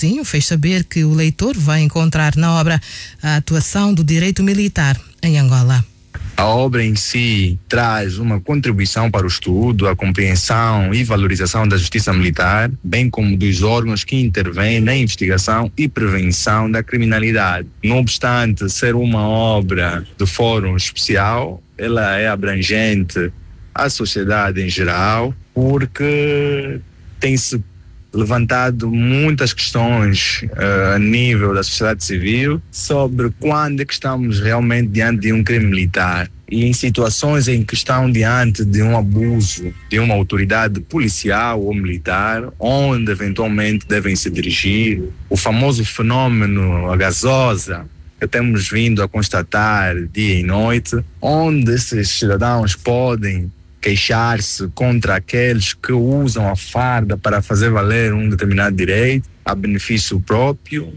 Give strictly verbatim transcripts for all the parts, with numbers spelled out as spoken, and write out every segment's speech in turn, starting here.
Sozinho fez saber que o leitor vai encontrar na obra a atuação do direito militar em Angola. A obra em si traz uma contribuição para o estudo, a compreensão e valorização da justiça militar, bem como dos órgãos que intervêm na investigação e prevenção da criminalidade. Não obstante ser uma obra do Fórum Especial, ela é abrangente à sociedade em geral, porque tem-se levantado muitas questões uh, a nível da sociedade civil sobre quando é que estamos realmente diante de um crime militar e em situações em que estão diante de um abuso de uma autoridade policial ou militar, onde eventualmente devem se dirigir. O famoso fenômeno a gasosa que temos vindo a constatar dia e noite, onde esses cidadãos podem queixar-se contra aqueles que usam a farda para fazer valer um determinado direito a benefício próprio.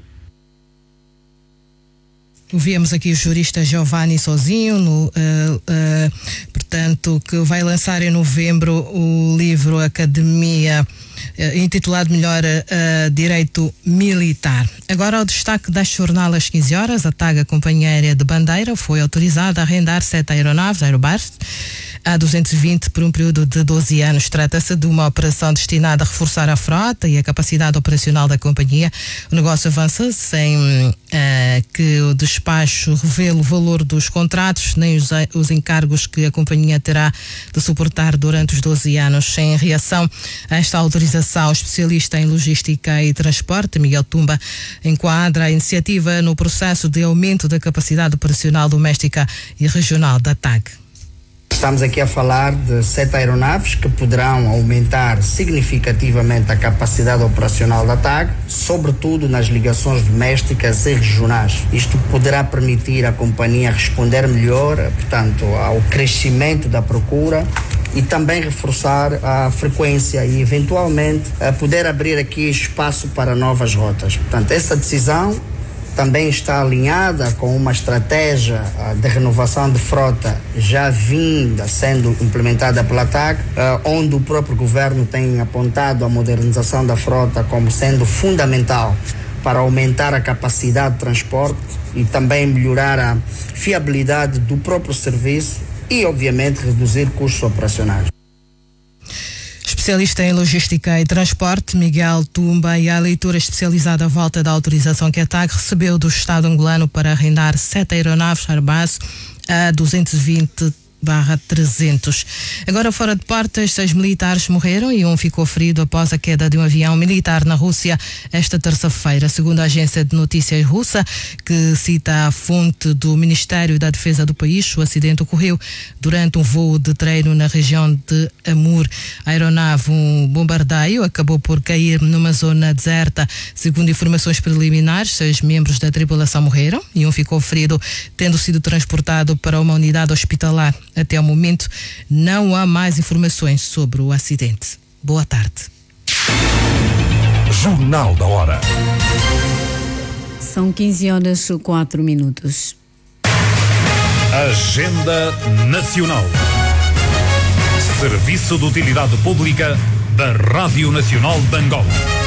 Ouvimos aqui o jurista Giovanni Sozinho, no, uh, uh, portanto, que vai lançar em novembro o livro Academia, uh, intitulado melhor uh, Direito Militar. Agora, ao destaque das jornal às quinze horas, a TAG, a Companhia Aérea de Bandeira, foi autorizada a arrendar sete aeronaves Airbus A duzentos e vinte por um período de doze anos. Trata-se de uma operação destinada a reforçar a frota e a capacidade operacional da companhia. O negócio avança sem uh, que o despacho revele o valor dos contratos nem os, os encargos que a companhia terá de suportar durante os doze anos. Em reação a esta autorização, o especialista em logística e transporte, Miguel Tumba, enquadra a iniciativa no processo de aumento da capacidade operacional doméstica e regional da TAG. Estamos aqui a falar de sete aeronaves que poderão aumentar significativamente a capacidade operacional da TAG, sobretudo nas ligações domésticas e regionais. Isto poderá permitir à companhia responder melhor, portanto, ao crescimento da procura e também reforçar a frequência e, eventualmente, a poder abrir aqui espaço para novas rotas. Portanto, essa decisão também está alinhada com uma estratégia de renovação de frota já vinda sendo implementada pela TAG, onde o próprio governo tem apontado a modernização da frota como sendo fundamental para aumentar a capacidade de transporte e também melhorar a fiabilidade do próprio serviço e, obviamente, reduzir custos operacionais. Especialista em logística e transporte, Miguel Tumba, e a leitura especializada à volta da autorização que a TAG recebeu do Estado angolano para arrendar sete aeronaves Airbus A duzentos e vinte barra trezentos. Agora, fora de portas, seis militares morreram e um ficou ferido após a queda de um avião militar na Rússia esta terça-feira. Segundo a agência de notícias russa, que cita a fonte do Ministério da Defesa do país, o acidente ocorreu durante um voo de treino na região de Amur. A aeronave, um bombardeio, acabou por cair numa zona deserta. Segundo informações preliminares, seis membros da tripulação morreram e um ficou ferido, tendo sido transportado para uma unidade hospitalar. Até o momento, não há mais informações sobre o acidente. Boa tarde. Jornal da Hora. São quinze horas e quatro minutos. Agenda Nacional. Serviço de Utilidade Pública da Rádio Nacional de Angola.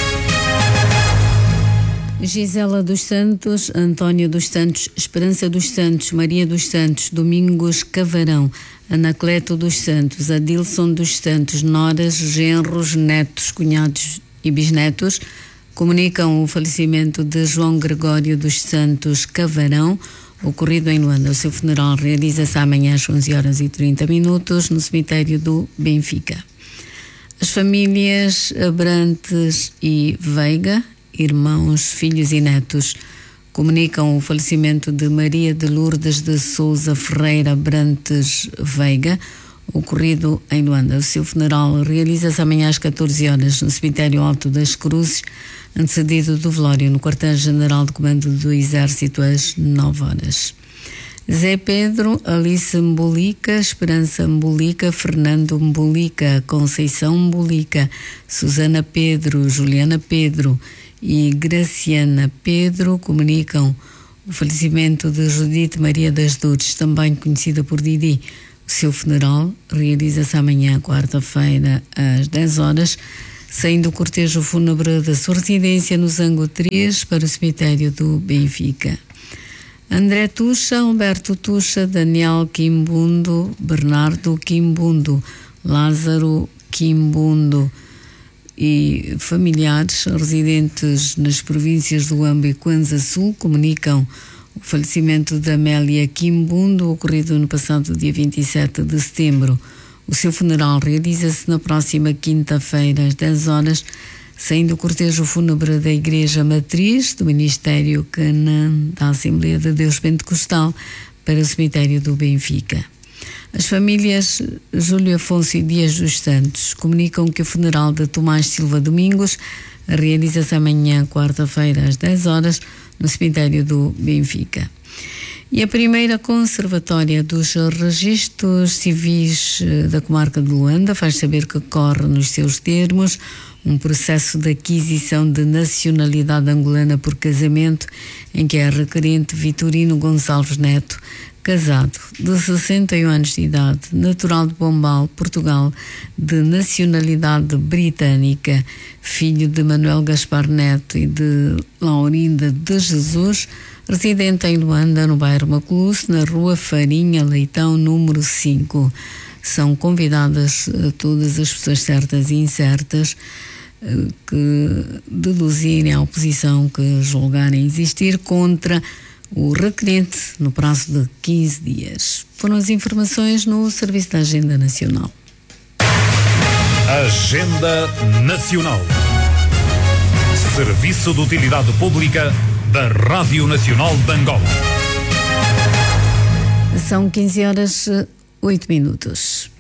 Gisela dos Santos, António dos Santos, Esperança dos Santos, Maria dos Santos, Domingos Cavarão, Anacleto dos Santos, Adilson dos Santos, noras, genros, netos, cunhados e bisnetos comunicam o falecimento de João Gregório dos Santos Cavarão, ocorrido em Luanda. O seu funeral realiza-se amanhã às onze horas e trinta minutos no cemitério do Benfica. As famílias Abrantes e Veiga, irmãos, filhos e netos, comunicam o falecimento de Maria de Lourdes de Souza Ferreira Brantes Veiga, ocorrido em Luanda. O seu funeral realiza-se amanhã às catorze horas no cemitério Alto das Cruzes, antecedido do velório no quartel-general de comando do Exército às nove horas. Zé Pedro, Alice Mbolica, Esperança Mbolica, Fernando Mbolica, Conceição Mbolica, Susana Pedro, Juliana Pedro e Graciana Pedro comunicam o falecimento de Judite Maria das Dores, também conhecida por Didi. O seu funeral realiza-se amanhã, quarta-feira, às dez horas, saindo o cortejo fúnebre da sua residência no Zango três para o cemitério do Benfica. André Tuxa, Alberto Tuxa, Daniel Quimbundo, Bernardo Quimbundo, Lázaro Quimbundo e familiares residentes nas províncias do Huambo e Kwanza Sul comunicam o falecimento de Amélia Quimbundo, ocorrido no passado dia vinte e sete de setembro. O seu funeral realiza-se na próxima quinta-feira, às dez horas, saindo o cortejo fúnebre da Igreja Matriz do Ministério Canaã da Assembleia de Deus Pentecostal para o cemitério do Benfica. As famílias Júlio Afonso e Dias dos Santos comunicam que o funeral de Tomás Silva Domingos realiza-se amanhã, quarta-feira, às dez horas, no cemitério do Benfica. E a primeira conservatória dos registros civis da comarca de Luanda faz saber que corre nos seus termos um processo de aquisição de nacionalidade angolana por casamento, em que é requerente Vitorino Gonçalves Neto, casado, de sessenta e um anos de idade, natural de Pombal, Portugal, de nacionalidade britânica, filho de Manuel Gaspar Neto e de Laurinda de Jesus, residente em Luanda, no bairro Maculuce, na rua Farinha Leitão, número cinco. São convidadas todas as pessoas certas e incertas que deduzirem a oposição que julgarem existir contra o requerente no prazo de quinze dias. Foram as informações no Serviço da Agenda Nacional. Agenda Nacional. Serviço de Utilidade Pública da Rádio Nacional de Angola. São quinze horas, oito minutos.